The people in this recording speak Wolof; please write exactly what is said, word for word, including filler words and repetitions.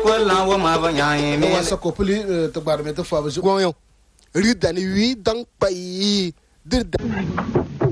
ko la wo ma ba nyaay mi wa sa ko puli to bar me to fa ba gon yo ri dani wi dang pai dir